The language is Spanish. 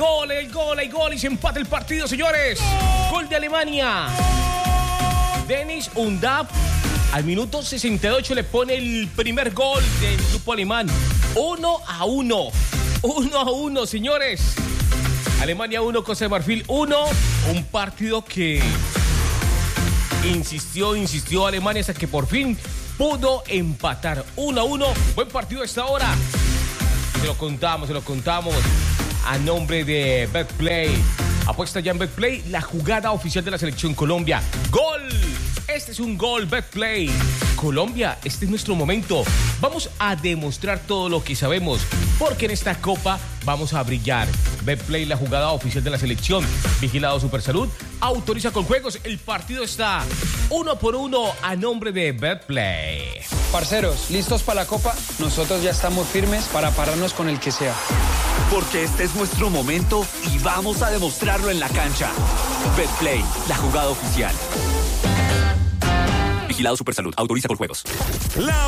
gol y se empata el partido, señores. Gol de Alemania. Dennis Undav al minuto 68 le pone el primer gol del grupo alemán. 1-1. 1-1, señores. Alemania 1, Costa de Marfil 1. Un partido que insistió Alemania hasta que por fin pudo empatar. 1-1. Buen partido a esta hora. Se lo contamos a nombre de Betplay. Apuesta ya en Betplay, la jugada oficial de la selección Colombia. ¡Gol! Este es un gol, Betplay. Colombia, este es nuestro momento. Vamos a demostrar todo lo que sabemos, porque en esta copa vamos a brillar. Betplay, la jugada oficial de la selección. Vigilado Supersalud, autoriza con juegos. El partido está 1-1 a nombre de Betplay. Parceros, ¿listos para la copa? Nosotros ya estamos firmes para pararnos con el que sea. Porque este es nuestro momento y vamos a demostrarlo en la cancha. Betplay, la jugada oficial. Vigilado Supersalud, autoriza con juegos.